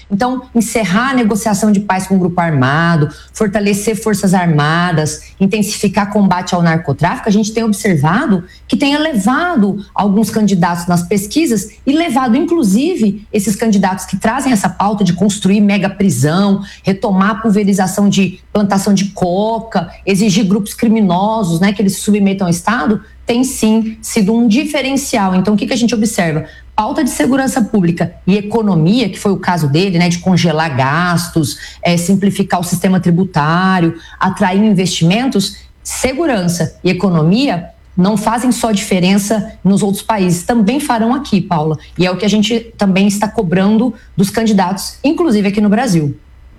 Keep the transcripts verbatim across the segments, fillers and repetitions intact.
Então, encerrar a negociação de paz com o grupo armado, fortalecer forças armadas, intensificar combate ao narcotráfico, a gente tem observado que tem elevado alguns candidatos nas pesquisas e levado, inclusive, esses candidatos que trazem essa pauta de construir mega prisão, retomar a pulverização de plantação de coca, exigir grupos criminosos, né, que eles se submetam ao Estado, tem sim sido um diferencial. Então, o que, que a gente observa? Pauta de segurança pública e economia, que foi o caso dele, né, de congelar gastos, é, simplificar o sistema tributário, atrair investimentos, segurança e economia não fazem só diferença nos outros países, também farão aqui, Paula. E é o que a gente também está cobrando dos candidatos, inclusive aqui no Brasil.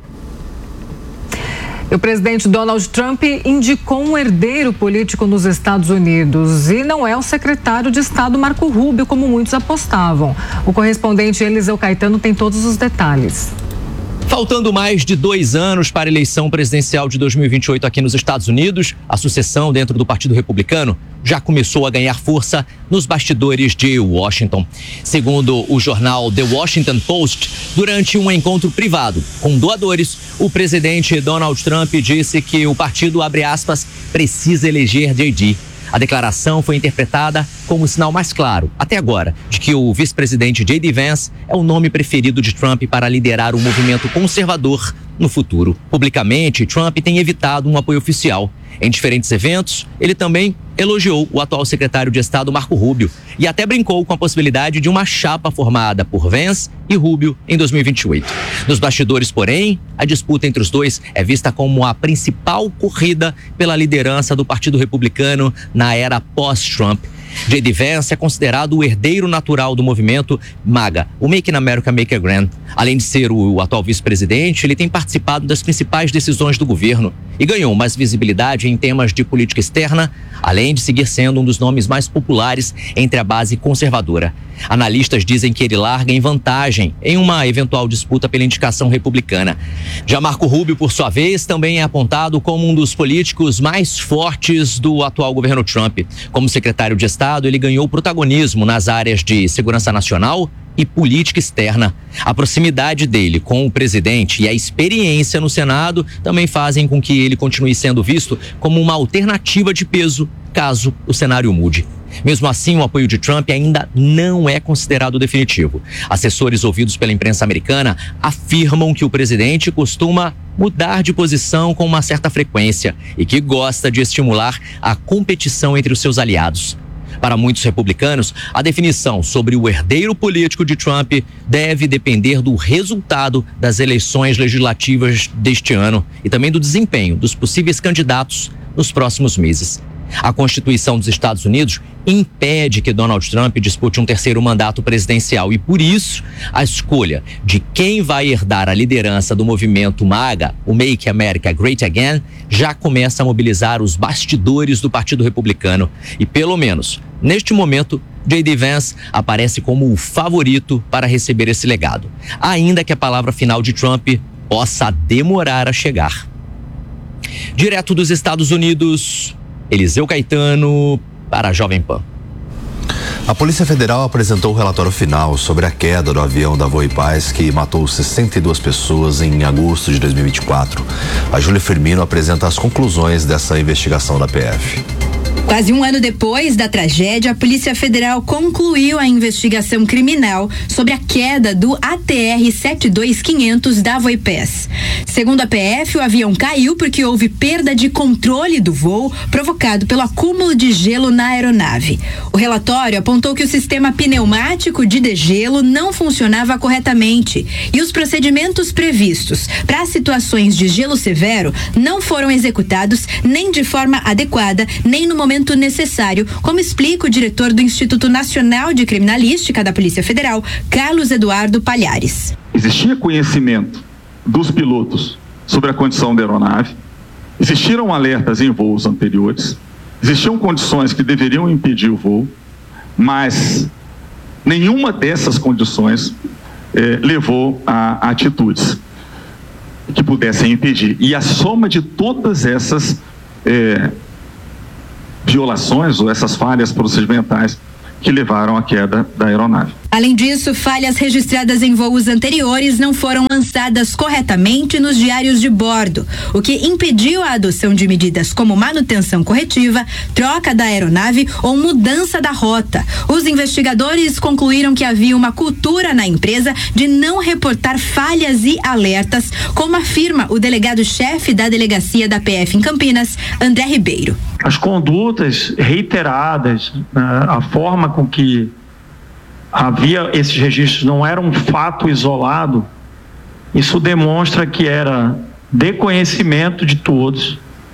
O presidente Donald Trump indicou um herdeiro político nos Estados Unidos e não é o secretário de Estado Marco Rubio, como muitos apostavam. O correspondente Eliseu Caetano tem todos os detalhes. Faltando mais de dois anos para a eleição presidencial de dois mil e vinte e oito aqui nos Estados Unidos, a sucessão dentro do Partido Republicano já começou a ganhar força nos bastidores de Washington. Segundo o jornal The Washington Post, durante um encontro privado com doadores, o presidente Donald Trump disse que o partido, abre aspas, precisa eleger J D. A declaração foi interpretada como o sinal mais claro, até agora, de que o vice-presidente J D Vance é o nome preferido de Trump para liderar o movimento conservador no futuro. Publicamente, Trump tem evitado um apoio oficial. Em diferentes eventos, ele também elogiou o atual secretário de Estado Marco Rubio e até brincou com a possibilidade de uma chapa formada por Vance e Rubio em dois mil e vinte e oito. Nos bastidores, porém, a disputa entre os dois é vista como a principal corrida pela liderança do Partido Republicano na era pós-Trump. J D Vance é considerado o herdeiro natural do movimento MAGA, o Make America Make Great. Além de ser o atual vice-presidente, ele tem participado das principais decisões do governo e ganhou mais visibilidade em temas de política externa, além de seguir sendo um dos nomes mais populares entre a base conservadora. Analistas dizem que ele larga em vantagem em uma eventual disputa pela indicação republicana. Já Marco Rubio, por sua vez, também é apontado como um dos políticos mais fortes do atual governo Trump. Como secretário de Estado, ele ganhou protagonismo nas áreas de segurança nacional e política externa. A proximidade dele com o presidente e a experiência no Senado também fazem com que ele continue sendo visto como uma alternativa de peso caso o cenário mude. Mesmo assim, o apoio de Trump ainda não é considerado definitivo. Assessores ouvidos pela imprensa americana afirmam que o presidente costuma mudar de posição com uma certa frequência e que gosta de estimular a competição entre os seus aliados. Para muitos republicanos, a definição sobre o herdeiro político de Trump deve depender do resultado das eleições legislativas deste ano e também do desempenho dos possíveis candidatos nos próximos meses. A Constituição dos Estados Unidos impede que Donald Trump dispute um terceiro mandato presidencial e, por isso, a escolha de quem vai herdar a liderança do movimento MAGA, o Make America Great Again, já começa a mobilizar os bastidores do Partido Republicano. E, pelo menos, neste momento, J D Vance aparece como o favorito para receber esse legado, ainda que a palavra final de Trump possa demorar a chegar. Direto dos Estados Unidos, Eliseu Caetano para a Jovem Pan. A Polícia Federal apresentou o relatório final sobre a queda do avião da Voipaz que matou sessenta e duas pessoas em agosto de dois mil e vinte e quatro. A Júlia Firmino apresenta as conclusões dessa investigação da P F. Quase um ano depois da tragédia, a Polícia Federal concluiu a investigação criminal sobre a queda do A T R setenta e dois quinhentos da Voipaz. Segundo a P F, o avião caiu porque houve perda de controle do voo provocado pelo acúmulo de gelo na aeronave. O relatório apontou que o sistema pneumático de degelo não funcionava corretamente e os procedimentos previstos para situações de gelo severo não foram executados nem de forma adequada, nem no momento necessário, como explica o diretor do Instituto Nacional de Criminalística da Polícia Federal, Carlos Eduardo Palhares. Existia conhecimento dos pilotos sobre a condição da aeronave, existiram alertas em voos anteriores, existiam condições que deveriam impedir o voo, mas nenhuma dessas condições eh, levou a, a atitudes que pudessem impedir. E a soma de todas essas eh, violações ou essas falhas procedimentais que levaram à queda da aeronave. Além disso, falhas registradas em voos anteriores não foram lançadas corretamente nos diários de bordo, o que impediu a adoção de medidas como manutenção corretiva, troca da aeronave ou mudança da rota. Os investigadores concluíram que havia uma cultura na empresa de não reportar falhas e alertas, como afirma o delegado-chefe da delegacia da P F em Campinas, André Ribeiro. As condutas reiteradas, né, a forma com que havia esses registros não era um fato isolado, isso demonstra que era de conhecimento de todos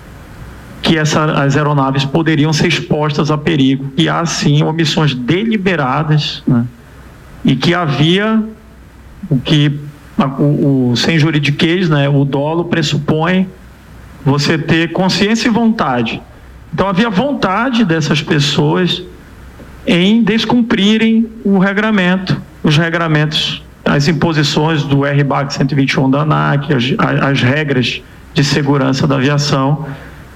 que essa, as aeronaves poderiam ser expostas a perigo, e há sim omissões deliberadas, né, e que havia o que o, o sem juridiquês, né, o dolo pressupõe você ter consciência e vontade. Então havia vontade dessas pessoas em descumprirem o regramento, os regramentos, as imposições do R B A C cento e vinte e um da ANAC, as, as regras de segurança da aviação,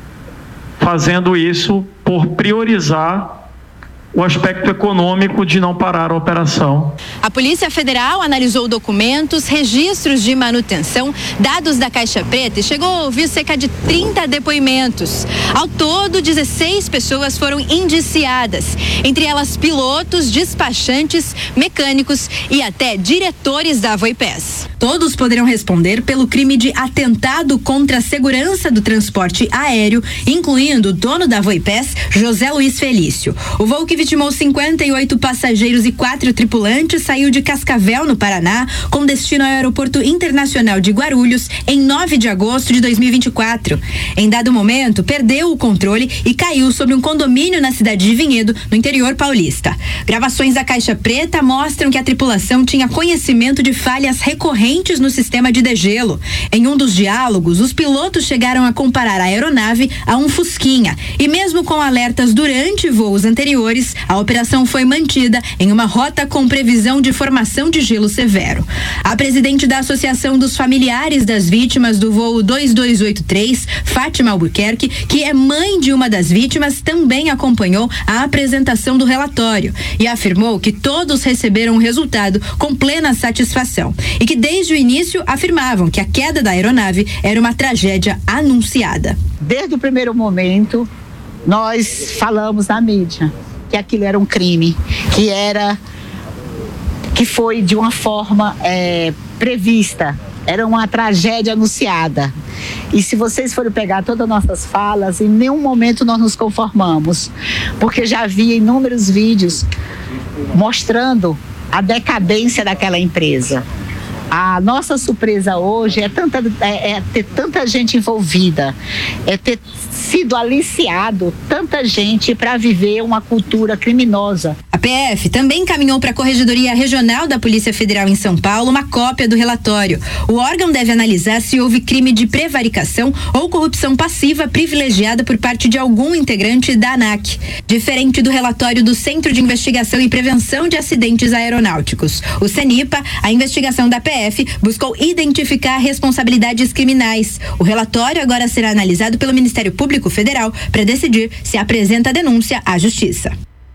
fazendo isso por priorizar o aspecto econômico de não parar a operação. A Polícia Federal analisou documentos, registros de manutenção, dados da Caixa Preta e chegou a ouvir cerca de trinta depoimentos. Ao todo, dezesseis pessoas foram indiciadas, entre elas pilotos, despachantes, mecânicos e até diretores da Voipés. Todos poderão responder pelo crime de atentado contra a segurança do transporte aéreo, incluindo o dono da Voipés, José Luiz Felício. O voo que vitimou cinquenta e oito passageiros e quatro tripulantes saiu de Cascavel, no Paraná, com destino ao Aeroporto Internacional de Guarulhos em nove de agosto de dois mil e vinte e quatro. Em dado momento, perdeu o controle e caiu sobre um condomínio na cidade de Vinhedo, no interior paulista. Gravações da Caixa Preta mostram que a tripulação tinha conhecimento de falhas recorrentes no sistema de degelo. Em um dos diálogos, os pilotos chegaram a comparar a aeronave a um Fusquinha, e mesmo com alertas durante voos anteriores, a operação foi mantida em uma rota com previsão de formação de gelo severo. A presidente da Associação dos Familiares das Vítimas do voo dois dois oito três, Fátima Albuquerque, que é mãe de uma das vítimas, também acompanhou a apresentação do relatório e afirmou que todos receberam o resultado com plena satisfação e que desde o início afirmavam que a queda da aeronave era uma tragédia anunciada. Desde o primeiro momento, nós falamos na mídia que aquilo era um crime, que era, que foi de uma forma é, prevista, era uma tragédia anunciada. E se vocês forem pegar todas as nossas falas, em nenhum momento nós nos conformamos, porque já havia inúmeros vídeos mostrando a decadência daquela empresa. A nossa surpresa hoje é, tanta, é, é ter tanta gente envolvida, é ter sido aliciado tanta gente para viver uma cultura criminosa. A P F também encaminhou para a Corregedoria Regional da Polícia Federal em São Paulo uma cópia do relatório. O órgão deve analisar se houve crime de prevaricação ou corrupção passiva privilegiada por parte de algum integrante da ANAC. Diferente do relatório do Centro de Investigação e Prevenção de Acidentes Aeronáuticos, o CENIPA, a investigação da P F buscou identificar responsabilidades criminais. O relatório agora será analisado pelo Ministério Público Federal para decidir se apresenta denúncia à Justiça.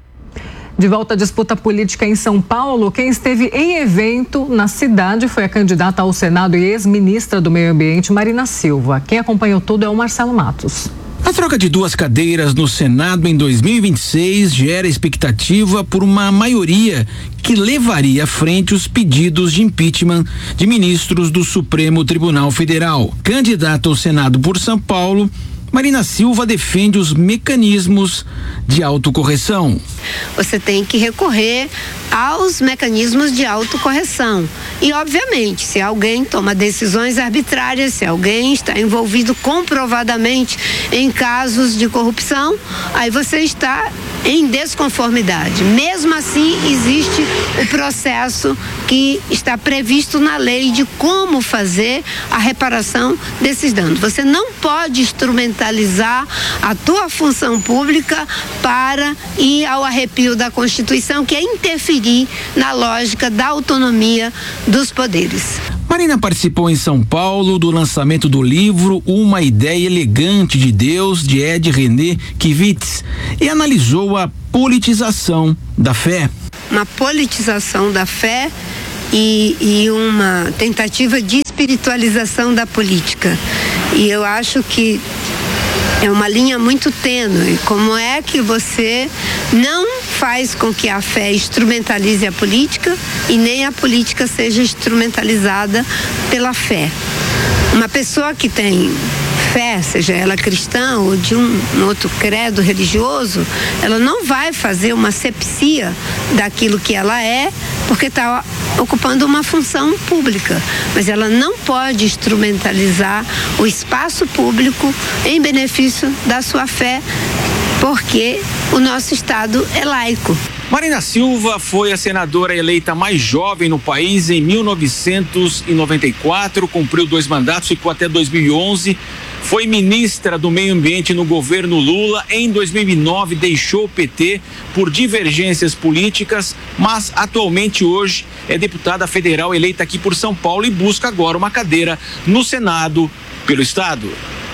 De volta à disputa política em São Paulo, quem esteve em evento na cidade foi a candidata ao Senado e ex-ministra do Meio Ambiente, Marina Silva. Quem acompanhou tudo é o Marcelo Matos. A troca de duas cadeiras no Senado em dois mil e vinte e seis gera expectativa por uma maioria que levaria à frente os pedidos de impeachment de ministros do Supremo Tribunal Federal. Candidata ao Senado por São Paulo, Marina Silva defende os mecanismos de autocorreção. Você tem que recorrer aos mecanismos de autocorreção. E, obviamente, se alguém toma decisões arbitrárias, se alguém está envolvido comprovadamente em casos de corrupção, aí você está em desconformidade. Mesmo assim, existe o processo que está previsto na lei de como fazer a reparação desses danos. Você não pode instrumentalizar a tua função pública para ir ao arrepio da Constituição, que é interferir na lógica da autonomia dos poderes. Marina participou em São Paulo do lançamento do livro Uma Ideia Elegante de Deus, de Ed René Kivitz, e analisou a politização da fé. uma politização da fé e, e uma tentativa de espiritualização da política. E eu acho que é uma linha muito tênue. Como é que você não faz com que a fé instrumentalize a política e nem a política seja instrumentalizada pela fé? Uma pessoa que tem fé, seja ela cristã ou de um, um outro credo religioso, ela não vai fazer uma asepsia daquilo que ela é, porque está ocupando uma função pública. Mas ela não pode instrumentalizar o espaço público em benefício da sua fé, porque o nosso Estado é laico. Marina Silva foi a senadora eleita mais jovem no país em mil novecentos e noventa e quatro, cumpriu dois mandatos, ficou até dois mil e onze. Foi ministra do Meio Ambiente no governo Lula. Em dois mil e nove deixou o P T por divergências políticas, mas atualmente hoje é deputada federal eleita aqui por São Paulo e busca agora uma cadeira no Senado pelo Estado.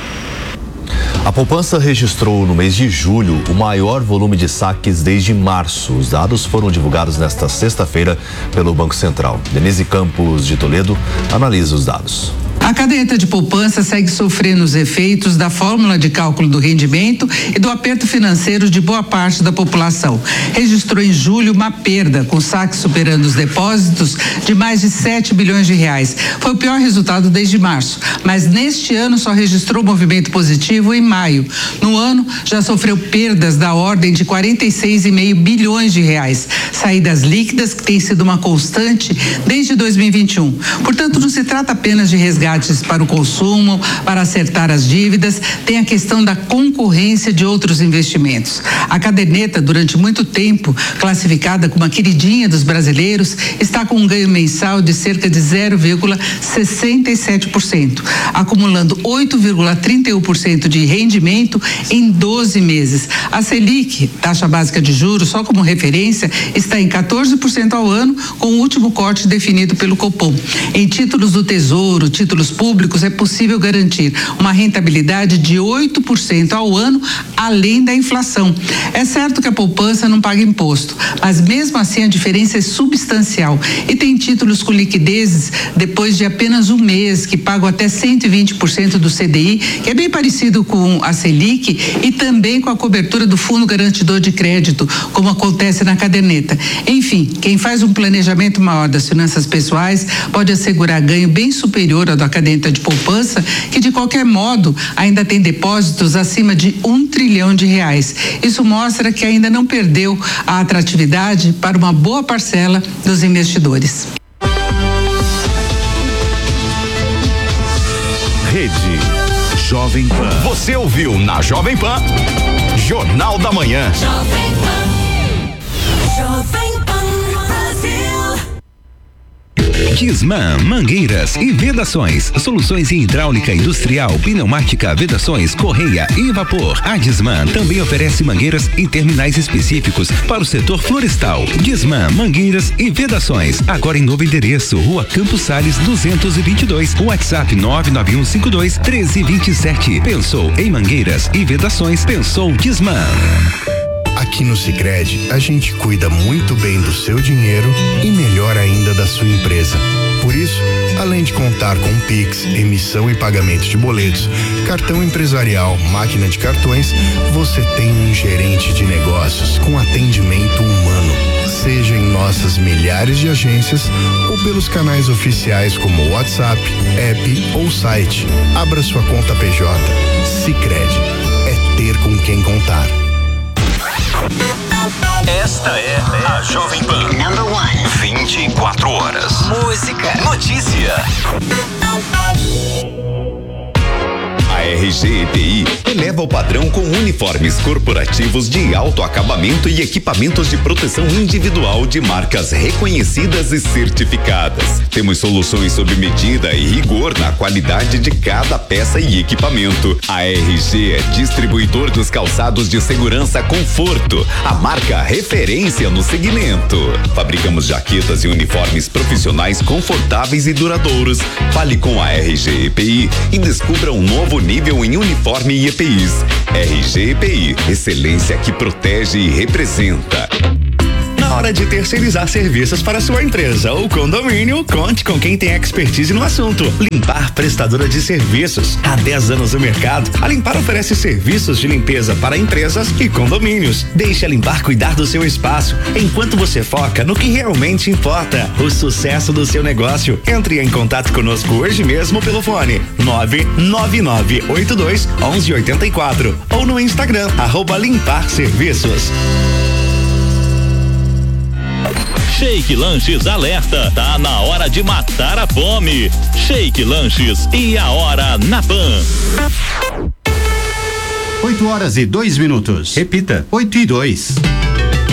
A poupança registrou no mês de julho o maior volume de saques desde março. Os dados foram divulgados nesta sexta-feira pelo Banco Central. Denise Campos de Toledo analisa os dados. A caderneta de poupança segue sofrendo os efeitos da fórmula de cálculo do rendimento e do aperto financeiro de boa parte da população. Registrou em julho uma perda, com saques superando os depósitos de mais de sete bilhões de reais. Foi o pior resultado desde março, mas neste ano só registrou movimento positivo em maio. No ano, já sofreu perdas da ordem de quarenta e seis vírgula cinco bilhões de reais. Saídas líquidas que tem sido uma constante desde dois mil e vinte e um. Portanto, não se trata apenas de resgate para o consumo, para acertar as dívidas, tem a questão da concorrência de outros investimentos. A caderneta, durante muito tempo, classificada como a queridinha dos brasileiros, está com um ganho mensal de cerca de zero vírgula sessenta e sete por cento, acumulando oito vírgula trinta e um por cento de rendimento em doze meses. A Selic, taxa básica de juros, só como referência, está em quatorze por cento ao ano, com o último corte definido pelo Copom. Em títulos do Tesouro, títulos públicos, é possível garantir uma rentabilidade de oito por cento ao ano, além da inflação. É certo que a poupança não paga imposto, mas mesmo assim a diferença é substancial. E tem títulos com liquidezes depois de apenas um mês, que pagam até cento e vinte por cento do C D I, que é bem parecido com a Selic, e também com a cobertura do Fundo Garantidor de Crédito, como acontece na caderneta. Enfim, quem faz um planejamento maior das finanças pessoais pode assegurar ganho bem superior ao da caderneta de poupança, que de qualquer modo ainda tem depósitos acima de um trilhão de reais. Isso mostra que ainda não perdeu a atratividade para uma boa parcela dos investidores. Rede Jovem Pan. Você ouviu na Jovem Pan, Jornal da Manhã. Jovem Pan. Jovem Pan Brasil. Disman Mangueiras e Vedações. Soluções em hidráulica industrial, pneumática, vedações, correia e vapor. A Disman também oferece mangueiras e terminais específicos para o setor florestal. Disman Mangueiras e Vedações. Agora em novo endereço, Rua Campos Sales duzentos e vinte e dois. WhatsApp nove nove um cinco dois um três dois sete. Pensou em mangueiras e vedações? Pensou Disman. Aqui no Sicredi, a gente cuida muito bem do seu dinheiro e melhor ainda da sua empresa. Por isso, além de contar com Pix, emissão e pagamento de boletos, cartão empresarial, máquina de cartões, você tem um gerente de negócios com atendimento humano. Seja em nossas milhares de agências ou pelos canais oficiais como WhatsApp, app ou site. Abra sua conta P J. Sicredi. É ter com quem contar. Esta é a Jovem Pan. Number one. vinte e quatro horas. Música. Notícia. A R G E P I eleva o padrão com uniformes corporativos de alto acabamento e equipamentos de proteção individual de marcas reconhecidas e certificadas. Temos soluções sob medida e rigor na qualidade de cada peça e equipamento. A R G é distribuidor dos calçados de segurança Conforto, a marca referência no segmento. Fabricamos jaquetas e uniformes profissionais confortáveis e duradouros. Fale com a R G E P I e descubra um novo nível em uniforme e E P Is. R G E P I, excelência que protege e representa. Na hora de terceirizar serviços para sua empresa ou condomínio, conte com quem tem expertise no assunto. Limpar Prestadora de Serviços. Há dez anos no mercado, a Limpar oferece serviços de limpeza para empresas e condomínios. Deixe a Limpar cuidar do seu espaço, enquanto você foca no que realmente importa, o sucesso do seu negócio. Entre em contato conosco hoje mesmo pelo fone nove nove nove oito dois um um oito quatro ou no Instagram, arroba Limpar Serviços. Shake Lanches alerta, tá na hora de matar a fome. Shake Lanches e a hora na Pan. oito horas e dois minutos. Repita, oito e dois.